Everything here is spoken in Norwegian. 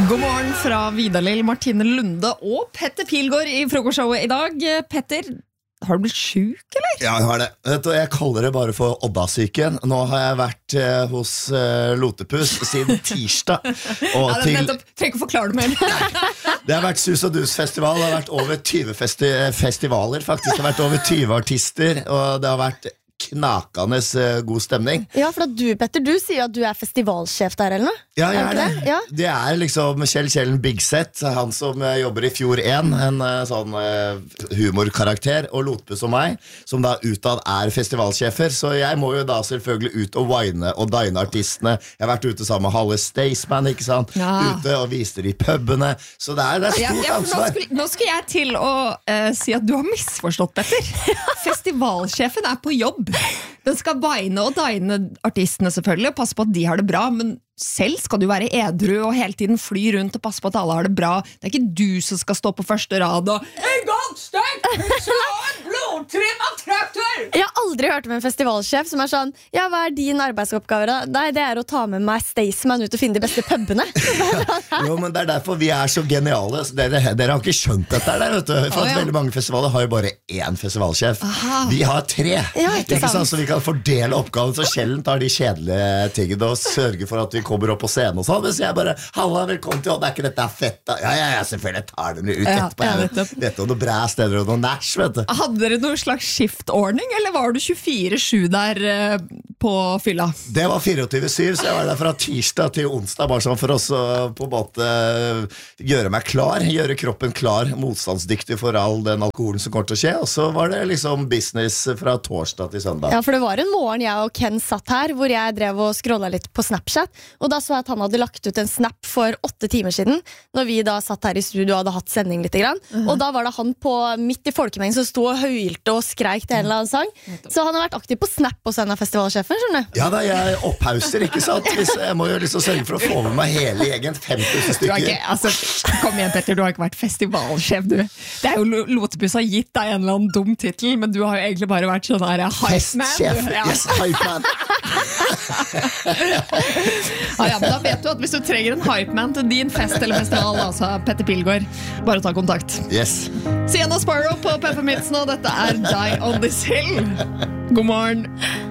God morgen fra Vidar-Lill, Martine Lunde og Petter Pilgaard i frokostshowet i dag. Petter, har du blitt syk, eller? Ja, jeg har det. Vet du, jeg kaller det bare for Odda-syken. Nå har jeg vært hos Lotepus siden tirsdag. Og Ja, det er nettopp. Trenger ikke forklare det mer. Det har vært Sus og Dus-festival. Det har vært over 20 festivaler, faktisk. Det har vært over 20 artister, og det har vært knakende god stemning. Ja, for at Petter, du sier at du er festivalsjef der, eller noe? Ja, jeg er det. Ja. Det er liksom Kjell Bigset, han som jobber i Fjord 1, en sånn humorkarakter, og Lotepus og meg, som da utad er festivalsjefer, så jeg må jo da selvfølgelig ut og wine og dine artistene. Jeg har vært ute sammen med Halle Staysman, ikke sant? Ja. Ute og viste de pubene, så det er stort ansvar. Nå skal jeg til å si at du har misforstått, Petter. Festivalsjefen er på jobb. Den skal beine og dine artistene selvfølgelig, og passe på at de har det bra, men selv skal du være edru og hele tiden fly rundt og passe på at alle har det bra. Det er ikke du som skal stå på første rad og en gang stekt pølse og en blodtrimmet traktor! Jeg har aldri hørt om en festivalsjef som er sånn, ja, hva er din arbeidsoppgave da? Nei, det er å ta med meg Staysman ut og finne de beste pubene. Jo, men det er derfor vi er så geniale. Så dere har ikke skjønt dette der, vet du. For at veldig mange festivaler har jo bare én festivalsjef. Aha. Vi har 3. Ja, ikke sant. Så vi kan fordele oppgaven, så Kjellen tar de kjedelige tingene og sørger for at vi kommer opp på scenen og sånn. Mens jeg bare, halla, velkommen til Odd, er ikke dette fett da? Ja, selvfølgelig, jeg tar dem ut etterpå. Ja, Dette og noe bræ steder og noe næsj, vet du. Hadde dere noen slags skiftordning, eller var du 24/7 der på fylla? Det var 24/7, så jeg var der fra tirsdag til onsdag, bare sånn for oss å på en måte gjøre meg klar, gjøre kroppen klar, motstandsdyktig for all den alkoholen som kommer til å skje, og så var det liksom business fra torsdag til søndag. Ja, for det var en morgen jeg og Ken satt her, hvor jeg drev og scrollet litt på Snapchat, og da så jeg at han hadde lagt ut en snap for 8 timer siden, når vi da satt her i studio og hadde hatt sending litt grann, og da var det han på midt i folkemengen som stod og høylte og skreik til en eller annen sang. Så han har vært aktiv på Snap hos en av festivalsjefen, skjønner du? Ja da, jeg opphauser, ikke sant? Jeg må jo liksom sørge for å få med meg hele gjengen, 5000 stykker. Kom igjen, Petter, du har ikke vært festivalsjef, du. Det er jo Lotepus har gitt deg en eller annen dum titel, men du har jo egentlig bare vært sånn her hypeman. Festsjef, yes, hypeman. Ja, men da vet du at hvis du trenger en hypeman til din fest eller festival, altså Petter Pilgaard, bare ta kontakt. Yes. Sienna Sparrow på Peppermints nå, dette er Die on This Hill. God morgen.